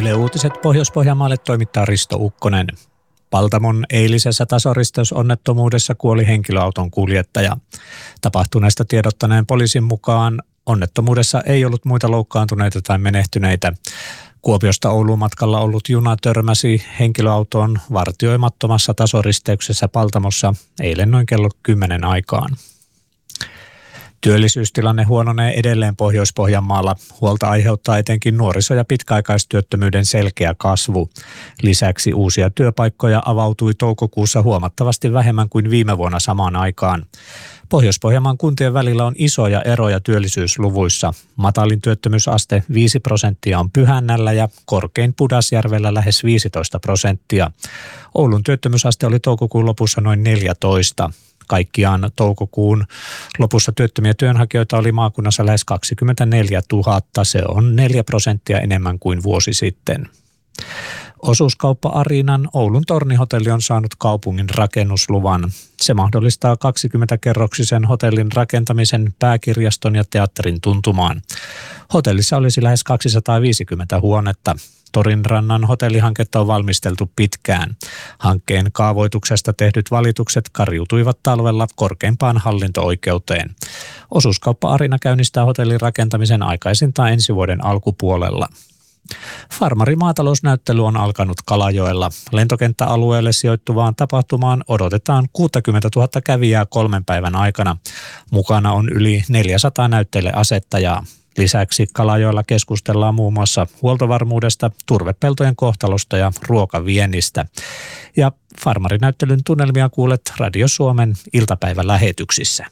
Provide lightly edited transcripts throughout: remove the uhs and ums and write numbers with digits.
Yle Uutiset Pohjois-Pohjanmaalle toimittaa Risto Ukkonen. Paltamon eilisessä tasoristeysonnettomuudessa kuoli henkilöauton kuljettaja. Tapahtuneesta tiedottaneen poliisin mukaan onnettomuudessa ei ollut muita loukkaantuneita tai menehtyneitä. Kuopiosta Ouluun matkalla ollut juna törmäsi henkilöautoon vartioimattomassa tasoristeyksessä Paltamossa eilen noin kello 10 aikaan. Työllisyystilanne huononee edelleen Pohjois-Pohjanmaalla. Huolta aiheuttaa etenkin nuoriso- ja pitkäaikaistyöttömyyden selkeä kasvu. Lisäksi uusia työpaikkoja avautui toukokuussa huomattavasti vähemmän kuin viime vuonna samaan aikaan. Pohjois-Pohjanmaan kuntien välillä on isoja eroja työllisyysluvuissa. Matalin työttömyysaste 5% on Pyhännällä ja korkein Pudasjärvellä lähes 15%. Oulun työttömyysaste oli toukokuun lopussa noin 14%. Kaikkiaan toukokuun lopussa työttömiä työnhakijoita oli maakunnassa lähes 24 000. Se on 4% enemmän kuin vuosi sitten. Osuuskauppa-Ariinan Oulun tornihotelli on saanut kaupungin rakennusluvan. Se mahdollistaa 20-kerroksisen hotellin rakentamisen pääkirjaston ja teatterin tuntumaan. Hotellissa olisi lähes 250 huonetta. Torinrannan hotellihanketta on valmisteltu pitkään. Hankkeen kaavoituksesta tehdyt valitukset kariutuivat talvella korkeimpaan hallinto-oikeuteen. Osuuskauppa-Ariina käynnistää hotellin rakentamisen aikaisintaan ensi vuoden alkupuolella. Farmari-maatalousnäyttely on alkanut Kalajoella. Lentokenttäalueelle sijoittuvaan tapahtumaan odotetaan 60 000 kävijää 3 päivän aikana. Mukana on yli 400 näytteleasettajaa. Lisäksi Kalajoella keskustellaan muun muassa huoltovarmuudesta, turvepeltojen kohtalosta ja ruokaviennistä. Ja farmarinäyttelyn tunnelmia kuulet Radio Suomen iltapäivälähetyksissä.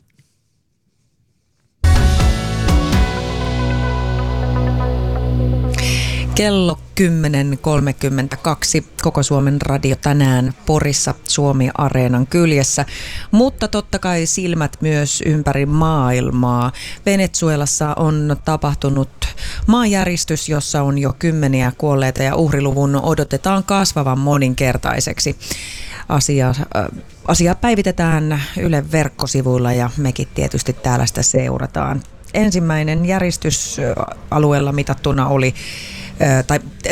Kello 10.32. Koko Suomen radio tänään Porissa Suomi-areenan kyljessä, mutta totta kai silmät myös ympäri maailmaa. Venezuelassa on tapahtunut maanjäristys, jossa on jo 10 kuolleita ja uhriluvun odotetaan kasvavan moninkertaiseksi. Asiaa päivitetään Ylen verkkosivuilla ja mekin tietysti täällä sitä seurataan. Ensimmäinen järistys alueella mitattuna oli